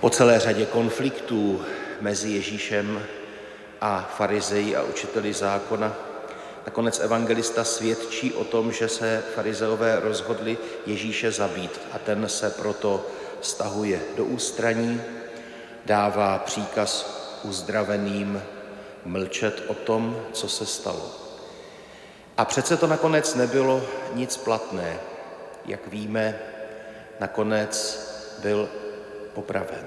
Po celé řadě konfliktů mezi Ježíšem a farizeji a učiteli zákona nakonec evangelista svědčí o tom, že se farizeové rozhodli Ježíše zabít a ten se proto stahuje do ústraní, dává příkaz uzdraveným mlčet o tom, co se stalo. A přece to nakonec nebylo nic platné. Jak víme, nakonec byl popraven.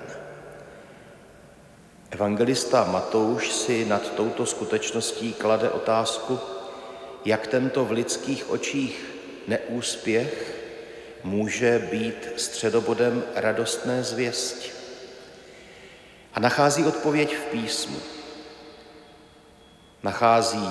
Evangelista Matouš si nad touto skutečností klade otázku, jak tento v lidských očích neúspěch může být středobodem radostné zvěsti. A nachází odpověď v písmu. Nachází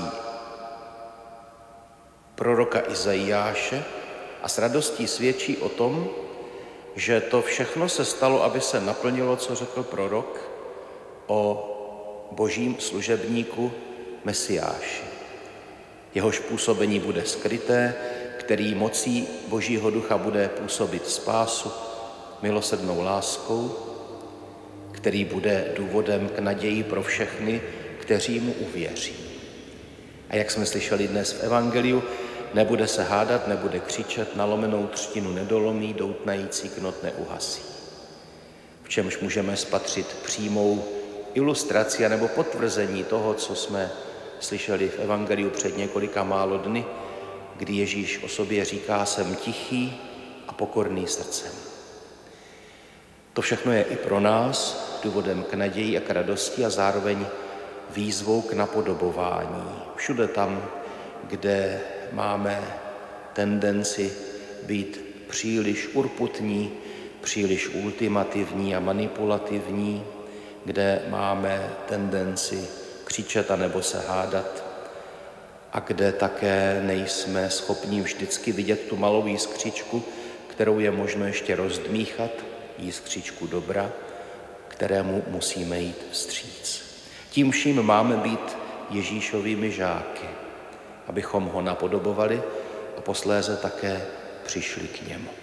proroka Izaiáše a s radostí svědčí o tom, že to všechno se stalo, aby se naplnilo, co řekl prorok o božím služebníku Mesiáši. Jehož působení bude skryté, který mocí Božího ducha bude působit spásu milosrdnou láskou, který bude důvodem k naději pro všechny, kteří mu uvěří. A jak jsme slyšeli dnes v evangeliu, nebude se hádat, nebude křičet, nalomenou třtinu nedolomí, doutnající knot neuhasí. V čemž můžeme spatřit přímou ilustraci nebo potvrzení toho, co jsme slyšeli v evangeliu před několika málo dny, kdy Ježíš o sobě říká, jsem tichý a pokorný srdcem. To všechno je i pro nás důvodem k naději a k radosti a zároveň výzvou k napodobování. Všude tam, kde máme tendenci být příliš urputní, příliš ultimativní a manipulativní, kde máme tendenci křičet a nebo se hádat a kde také nejsme schopni vždycky vidět tu malou jiskřičku, kterou je možno ještě rozdmíchat, jiskřičku dobra, kterému musíme jít vstříc. Tím vším máme být Ježíšovými žáky, abychom ho napodobovali a posléze také přišli k němu.